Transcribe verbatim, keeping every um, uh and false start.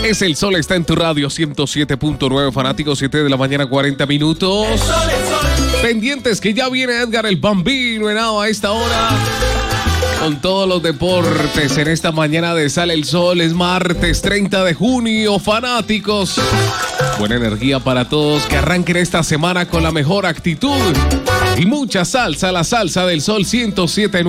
Es el sol, está en tu radio ciento siete punto nueve, fanáticos, siete de la mañana, cuarenta minutos. El sol, el sol. Pendientes que ya viene Edgar el Bambino Henao a esta hora con todos los deportes en esta mañana de Sale el Sol. Es martes treinta de junio, fanáticos. Buena energía para todos, que arranquen esta semana con la mejor actitud y mucha salsa, la salsa del Sol ciento siete punto nueve.